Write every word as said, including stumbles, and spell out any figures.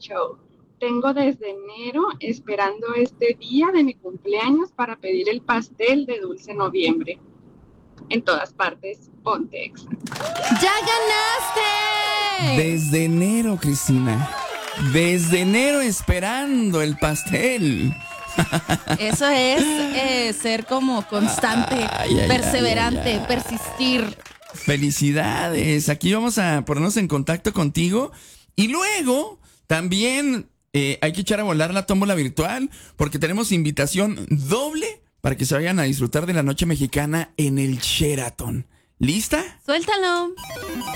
Show. Tengo desde enero esperando este día de mi cumpleaños para pedir el pastel de Dulce Noviembre. En todas partes, ponte Exa. ¡Ya ganaste! Desde enero, Cristina. Desde enero esperando el pastel. Eso es eh, ser como constante, Ay, ay, perseverante, ay, ay, ay. persistir. Felicidades. Aquí vamos a ponernos en contacto contigo. Y luego también eh, hay que echar a volar la tómbola virtual porque tenemos invitación doble para que se vayan a disfrutar de la noche mexicana en el Sheraton. ¿Lista? Suéltalo.